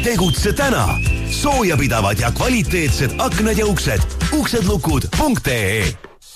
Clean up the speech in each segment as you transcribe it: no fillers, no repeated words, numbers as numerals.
Tegutse täna. Soojapidavad ja kvaliteetsed aknad ja uksed. uksedlukud.ee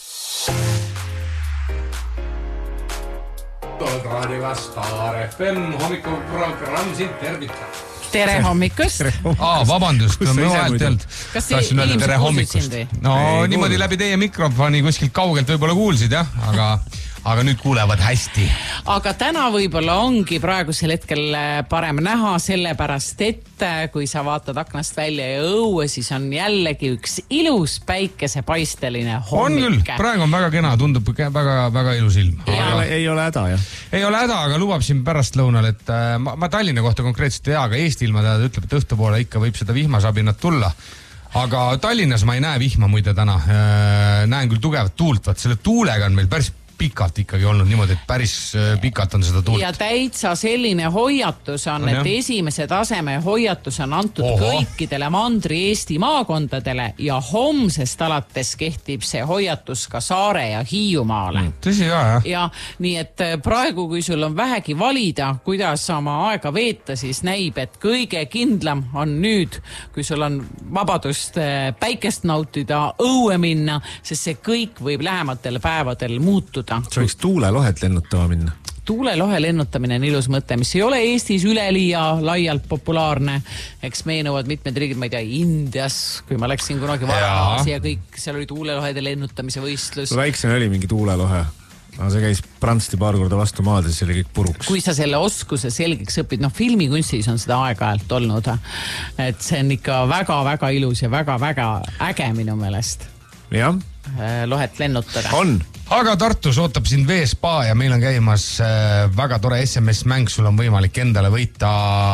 Raadiga Star FM hommikuprogramm sind tervitab. Tere hommikust. Vabandust, me vahelt ei olnud. Kas inimesed kuulsid sind või? No niimoodi läbi teie mikrofoni kuskilt kaugelt võib-olla kuulsid, jah, aga nüüd kuulevad hästi. Aga täna võib-olla ongi praegusel hetkel parem näha, sellepärast et kui sa vaatad aknast välja ja õue, siis on jällegi üks ilus päikesepaisteline hommik. On küll, praegu on väga kena, tundub väga ilus ilm. Ei ole häda, jah? Ei ole häda, aga lubab siin pärast lõunal, et ma Tallinna kohta konkreetselt ei tea, aga Eesti ilma teada ütleb, et õhtupoole ikka võib seda vihmasabinat tulla. Aga Tallinnas ma ei näe vihma muide täna. Näen küll tugevat tuult, vaat selle tuulega on meil päris pikalt ikkagi olnud niimoodi, et päris pikalt on seda tuult. Ja täitsa selline hoiatus on, et esimese taseme hoiatus on antud kõikidele mandri Eesti maakondadele ja homsest alates kehtib see hoiatus ka Saare ja Hiiumaale. Tõsi, jah. Ja nii, et praegu, kui sul on vähegi valida, kuidas oma aega veeta, siis näib, et kõige kindlam on nüüd, kui sul on vabadust päikest nautida, õue minna, sest see kõik võib lähematel päevadel muutuda. See võiks tuulelohet lennutama minna. Tuulelohe lennutamine on ilus mõte, mis ei ole Eestis üleliia laialt populaarne. Eks meenuvad mitmed riigid, ma ei tea, Indias, kui ma läksin kunagi Varanasi ja kõik, seal oli tuulelohede lennutamise võistlus. Väiksena oli mingi tuulelohe. Aga see käis Prantssti paar korda vastu maad ja see oli kõik puruks. Kui sa selle oskuse selgeks õpid, filmikunstis on seda aeg-ajalt olnud, et see on ikka väga-väga ilus ja väga-väga äge minu meelest. Jah. Lohet lennutada. On. Aga Tartus ootab sind Veespa ja meil on käimas väga tore SMS-mäng, sul on võimalik endale võita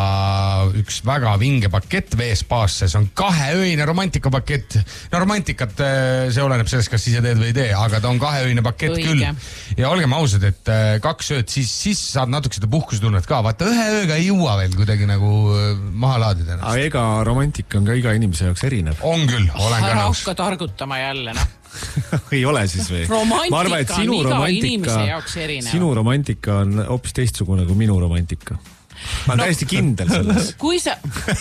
üks väga vinge pakett Veespaasse, see on 2-öine romantikapakett. No romantikat, see oleneb sellest, kas ise teed või ei tee, aga ta on 2-öine pakett küll. Ja olgem ausad, et 2 ööd, siis saad natuke seda puhkustunnet ka, vaata 1 ööga ei jõua veel kuidagi nagu maha laadida. Aga ega romantika on ka iga inimese jaoks erinev. On küll, olen ka nõus. Hakka targutama jälle, ei ole siis või? Romantika on iga inimese jaoks erinev. Sinu romantika on hoopis teistsugune kui minu romantika. Ma olen täiesti kindel selles. Kui sa...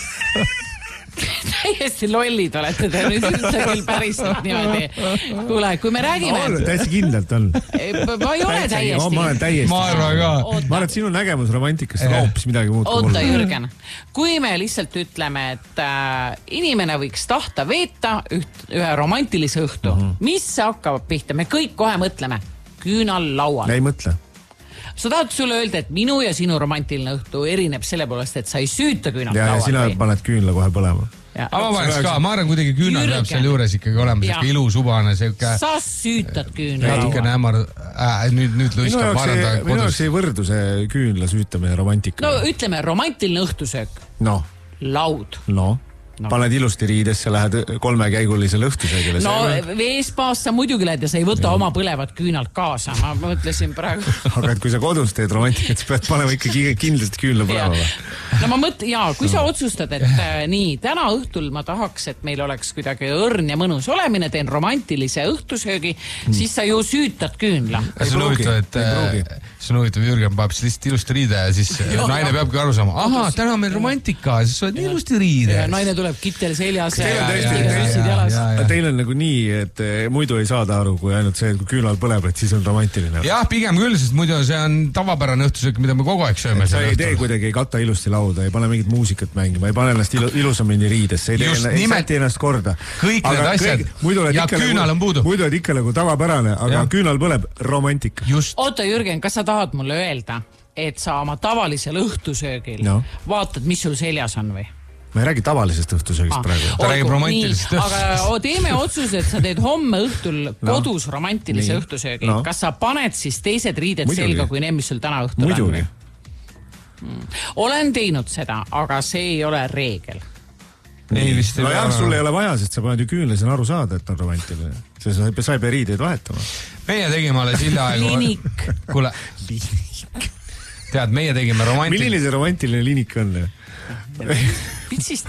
täiesti lollid olete te nüüd üldse küll päris niimoodi. Kuule, kui me räägime... Täiesti kindlalt on. Ma ei ole täiesti. Ma olen täiesti. Ma arvan ka. Ma arvan, et sinu nägemus romantikast on hoopis midagi muud. Oota, Jürgen. Kui me lihtsalt ütleme, et inimene võiks tahta veeta ühe romantilise õhtu, mis hakkab pihta? Me kõik kohe mõtleme. Küünal laual. Ei mõtle. Sa tahad sulle öelda, et minu ja sinu romantiline õhtu erineb selle poolest, et sa ei süüta küünalt laual. Ja sina paned küünla kohe põlema. Aga ma paneks ka, ma arvan kuidagi küünal peab seal juures ikkagi olema siuke ilus ubane. Sa süütad küünla laual. Nüüd lõiskab varanda kodus. Minu jaoks ei võrdu see küünla süütamine romantika. No ütleme, romantiline õhtusöök. No. Laud. No. Paned ilusti riidesse, lähed 3-käigulisele õhtusöögile. No Veespaas sa muidugi lähed ja sa ei võta oma põlevat küünalt kaasa. Ma mõtlesin praegu. Aga et kui sa kodus teed romantikat, siis pead panema ikkagi kindlasti küünla põlema. No ma kui sa otsustad, et nii, täna õhtul ma tahaks, et meil oleks kuidagi õrn ja mõnus olemine, teen romantilise õhtusöögi, siis sa ju süütad küünla. See on huvitav, Jürgen paneb lihtsalt ilusti riide ja siis naine peabki aru saama, aha, täna meil romantika, siis sa oled ilusti riide. Naine tuleb kittel seljas ja teil on nagu nii, et muidu ei saada aru, kui ainult see, kui küünal põleb, et siis on romantiline. Jah, pigem küll, sest muidu see on tavapärane õhtusöök, mida me kogu aeg sööme. Sa ei tee kuidagi, ei kata ilusti lauda, ei pane mingit muusikat mängima, ei pane ennast ilusamini riidesse, ei säti ennast korda. Kõik need asjad ja küünal on puudu. Muidu on ikka nagu tavapärane, aga küünal põleb romantika. Oota, Jürgen, kas sa tahad mulle öelda, et sa oma tavalisel õhtusöögil vaatad, mis sul seljas on või? Ma ei räägi tavalisest õhtusöögist praegu. Ta räägib romantilisest õhtusöögist. Aga teeme otsuse, et sa teed homme õhtul kodus romantilise õhtusöögi. Kas sa paned siis teised riided selga kui need, mis sul täna õhtul on? Muidugi. Olen teinud seda, aga see ei ole reegel. No jah, sul ei ole vaja, sest sa paned ju küünle, see on aru saada, et on romantiline. Sa ei pea riideid vahetama. Meie tegime alles hiljaaegu... Linik. Kuule, tead, meie tegime romantiline... Milline see romantiline linik on? Pitsist.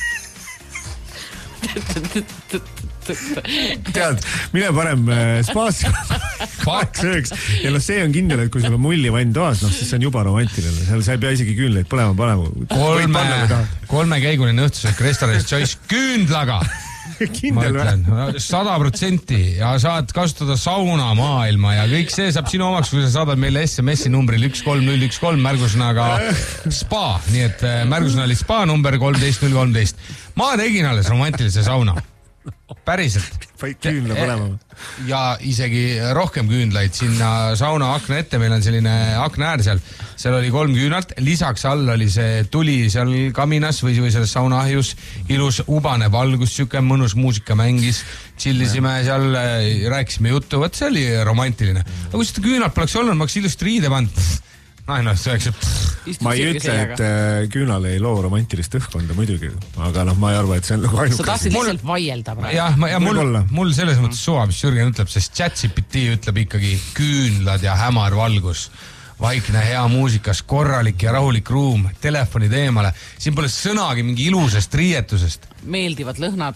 Tead, mine parem spaasse sööks. Ja see on kindel, et kui sul on mullivann toas, siis see on juba romantiline. Sa ei pea isegi küünleid põlema panema. 3-käiguline õhtusöök restoranis Choice küünlaga. Ma ütlen, 100% ja saad kasutada sauna maailma ja kõik see saab sinu omaks, kui sa saadad meile SMS-i numbril 13013 märgusõnaga spa, nii et märgusõna oli spa number 13013. Ma tegin alles romantilise sauna. Päriselt. Küünla põlema. Ja isegi rohkem küünlaid sinna sauna akna ette, meil on selline akna äär seal oli 3 küünalt, lisaks all oli see tuli seal kaminas või selles saunaahjus, ilus ubane valgus, siuke mõnus muusika mängis, chillisime seal, rääkisime juttu, võt see oli romantiline. Aga kui seda küünalt poleks olnud, ma oleks ilusti riide pannud. Ma ei ütle, et küünal ei loo romantilist õhkkonda muidugi, aga ma ei arva, et see on nagu ainukas. Sa tahtsid lihtsalt vaielda praegu. Ja mul selles mõttes suva, mis Jürgen ütleb, sest ChatGPT ütleb ikkagi küünlad ja hämar valgus, vaikne hea muusikas, korralik ja rahulik ruum, telefonid eemale. Siin pole sõnagi mingi ilusast riietusest. Meeldivad lõhnad.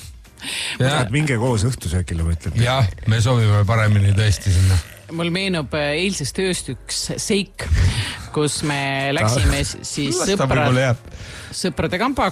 Minge koos õhtusöökile, ma ütlen. Jah, me soovime paremini tõesti sinna. Mul meenub eilsest ööst üks seik, kus me läksime siis sõprade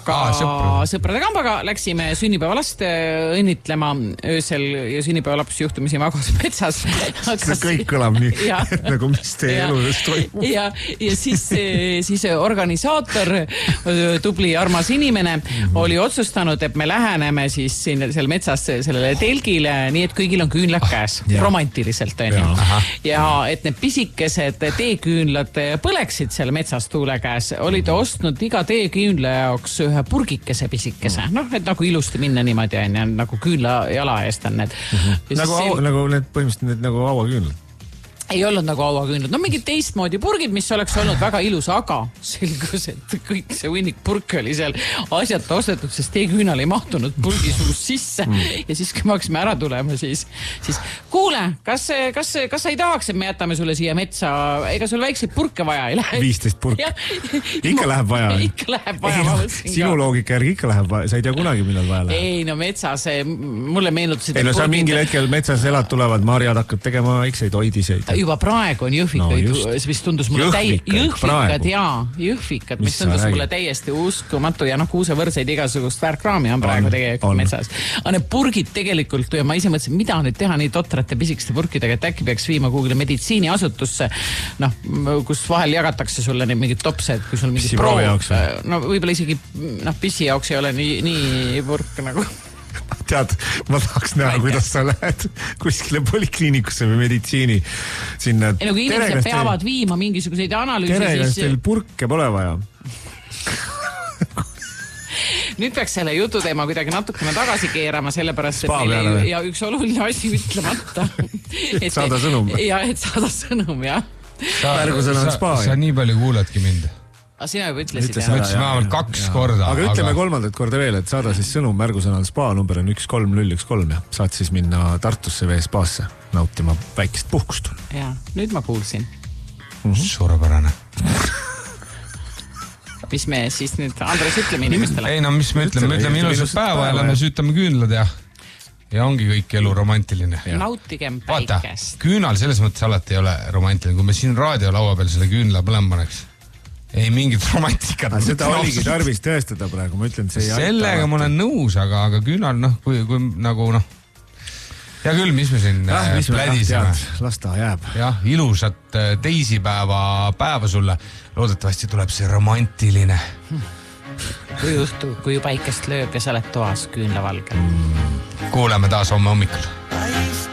kambaga läksime sünnipäevalast õnnitlema öösel ja sünnipäevalaps juhtumisi magas metsas. See kõik kõlab nii, nagu mis teie elus toimub. Ja siis organisaator, tubli armas inimene, oli otsustanud, et me läheneme siis seal metsas sellele telgile, nii et kõigil on küünlad käes, romantiliselt on ju. Ja et need pisikesed teeküünlad põleksid seal metsas tuule käes, olid ostnud iga teeküünla jaoks ühe purgikese pisikese. Noh, et nagu ilusti minna niimoodi on ja nagu küünla jala eest on need. Nagu need põhimõtteliselt nagu hauaküünlad. Ei olnud nagu hauaküünlad. No mingid teistmoodi purgid, mis oleks olnud väga ilus, aga selgus, et kõik see hunnik purk oli seal asjata ostetud, sest teeküünal ei mahtunud purgisuus sisse. Ja siis, kui me hakkasime ära tulema, siis kuule, kas sa ei tahaks, et me jätame sulle siia metsa, ega sul väikseid purke vaja ei lähe? 15 purk. Ikka läheb vaja. Ikka läheb vaja. Sinu loogika järgi ikka läheb vaja. Sa ei tea kunagi, millal vaja läheb. Ei, no metsas, mulle meenutasid. Ei, no sa mingil hetkel metsas elad tulevad, Marjad hakkab tegema väikseid hoidiseid. Juba praegu on jõhvikaid, mis tundus mulle jõhvikad, mis tundus mulle täiesti uskumatu ja kuusevõrseid igasugust väärkraami on praegu tegelikult metsas. Aga need purgid tegelikult, ma ise mõtlesin, mida nüüd teha nii totrate pisikeste purkidega, et äkki peaks viima kuhugile meditsiiniasutusse, kus vahel jagatakse sulle need mingid topsed, kui sul mingid proov, võib-olla isegi pissi jaoks ei ole nii purk nagu tead, ma tahaks näha, kuidas sa lähed kuskile polikliinikusse või meditsiini sinna. Ei, nagu inimesed peavad viima mingisuguseid analüüsi. Teregas teil purke pole vaja. Nüüd peaks selle jutu teema kuidagi natukene tagasi keerama, sellepärast, et meil ja üks oluline asi ütlemata. Et saada sõnum. Ja, et saada sõnum, jah. Sa nii palju kuuledki mind. Aga sina juba ütlesid. Ma ütlesin vähemalt 2 korda. Aga ütleme 3. korda veel, et saada siis sõnum märgusõnal spa number on 13013 ja saad siis minna Tartusse veespaasse nautima väikest puhkust. Ja, nüüd ma kuulsin. Suurepärane. Mis me siis nüüd, Andres, ütleme inimestele? Ei, no mis me ütleme ilusat päeva ja lähme süütame küünlad ja ongi kõik elu romantiline. Nautigem päikest. Vaata, küünal selles mõttes alati ei ole romantiline, kui me siin raadiolaua peal selle küünla põlema paneks. Ei mingit romantikat. Seda oligi tarvis tõestada praegu, ma ütlen, see ei aita. Sellega ma olen nõus, aga küünal, kui nagu ja küll, mis me siin plädisime. Las ta jääb. Jah, ilusat teisipäeva sulle. Loodetavasti tuleb see romantiline. Kui õhtu, kui päikest lööb ja sa oled toas küünlavalgel. Kuuleme taas homme hommikul.